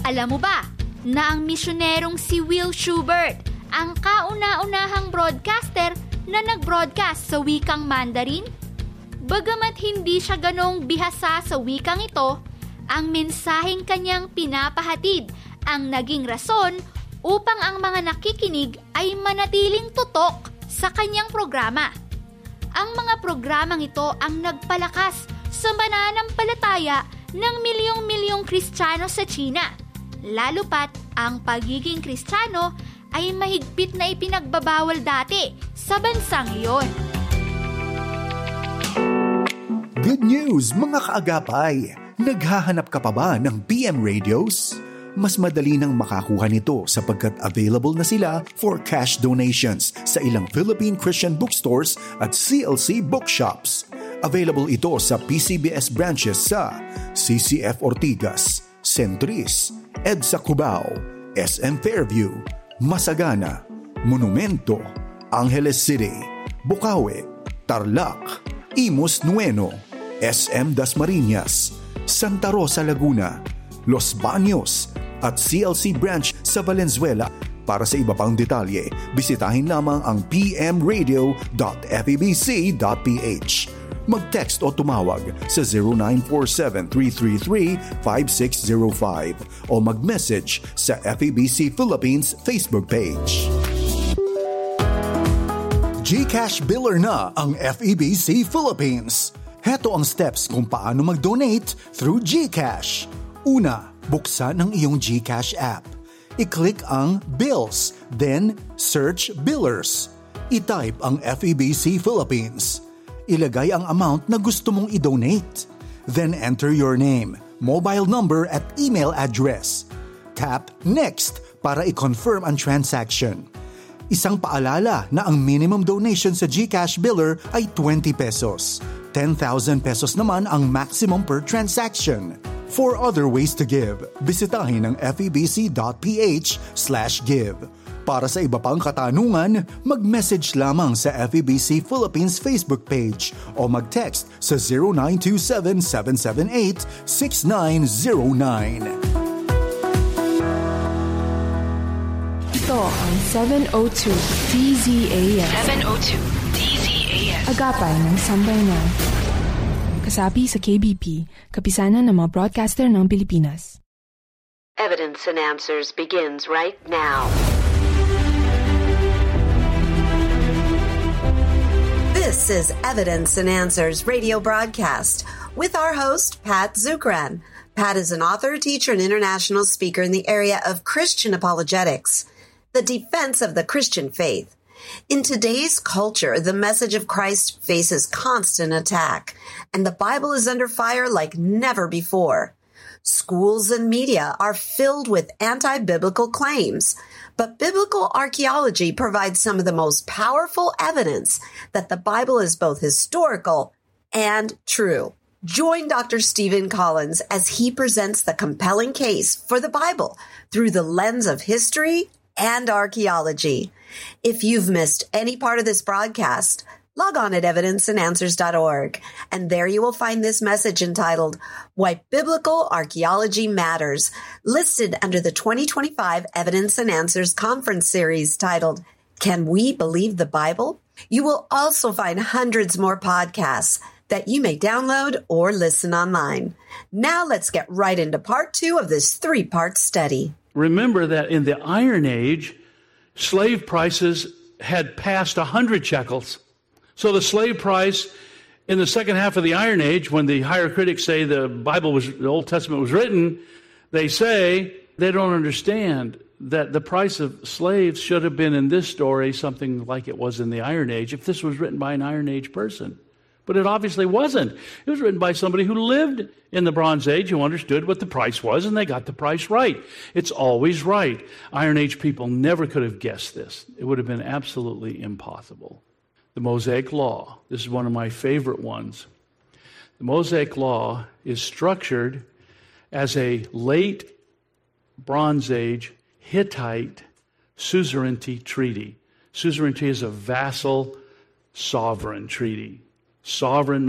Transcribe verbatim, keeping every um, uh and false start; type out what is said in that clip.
Alam mo ba na ang misyonerong si Will Schubert ang kauna-unahang broadcaster na nag-broadcast sa wikang Mandarin? Bagamat hindi siya ganong bihasa sa wikang ito, ang mensaheng kanyang pinapahatid ang naging rason upang ang mga nakikinig ay manatiling tutok sa kanyang programa. Ang mga programang ito ang nagpalakas sa mananampalataya ng milyong-milyong Kristiyano sa China, lalo pat ang pagiging Kristiyano ay mahigpit na ipinagbabawal dati sa bansang iyon. Good news mga kaagapay! Naghahanap ka pa ba ng B M radios? Mas madali nang makakuha nito sapagkat available na sila for cash donations sa ilang Philippine Christian bookstores at C L C bookshops. Available ito sa P C B S branches sa C C F Ortigas, Centris, EDSA Cubao, S M Fairview, Masagana, Monumento, Angeles City, Bukawi, Tarlac, Imus Nueno, S M Dasmariñas, Santa Rosa Laguna, Los Baños at C L C branch sa Valenzuela. Para sa iba pang detalye, bisitahin lamang ang p m radio dot f e b c dot p h. Mag-text o tumawag sa zero nine four seven, three three three, five six zero five o mag-message sa F E B C Philippines Facebook page. GCash Biller na ang F E B C Philippines. Heto ang steps kung paano mag-donate through GCash. Una, buksan ang iyong GCash app. I-click ang Bills, then search Billers. I-type ang F E B C Philippines. Ilagay ang amount na gusto mong i-donate. Then enter your name, mobile number at email address. Tap Next para i-confirm ang transaction. Isang paalala na ang minimum donation sa GCash Biller ay twenty pesos. ten thousand pesos naman ang maximum per transaction. For other ways to give, bisitahin ang f e b c dot p h slash give. Para sa iba pang katanungan, mag-message lamang sa F E B C Philippines Facebook page o mag-text sa zero nine two seven, seven seven eight, six nine zero nine. Ito ang seven oh two D Z A S. seven oh two D Z A S. Agapay ng sambayanan. Kasapi sa K B P, kapisanan ng mga broadcaster ng Pilipinas. Evidence and Answers begins right now. This is Evidence and Answers radio broadcast with our host, Pat Zukran. Pat is an author, teacher, and international speaker in the area of Christian apologetics, the defense of the Christian faith. In today's culture, the message of Christ faces constant attack, and the Bible is under fire like never before. Schools and media are filled with anti-biblical claims, but biblical archaeology provides some of the most powerful evidence that the Bible is both historical and true. Join Doctor Stephen Collins as he presents the compelling case for the Bible through the lens of history and archaeology. If you've missed any part of this broadcast, log on at evidence and answers dot org, and there you will find this message entitled, Why Biblical Archaeology Matters, listed under the twenty twenty-five Evidence and Answers Conference Series titled, Can We Believe the Bible? You will also find hundreds more podcasts that you may download or listen online. Now let's get right into part two of this three-part study. Remember that in the Iron Age, slave prices had passed one hundred shekels. So the slave price in the second half of the Iron Age, when the higher critics say the Bible was, the Old Testament was written, they say they don't understand that the price of slaves should have been in this story something like it was in the Iron Age if this was written by an Iron Age person. But it obviously wasn't. It was written by somebody who lived in the Bronze Age, who understood what the price was, and they got the price right. It's always right. Iron Age people never could have guessed this. It would have been absolutely impossible. The Mosaic Law, this is one of my favorite ones. The Mosaic Law is structured as a late Bronze Age Hittite suzerainty treaty. Suzerainty is a vassal sovereign treaty. Sovereign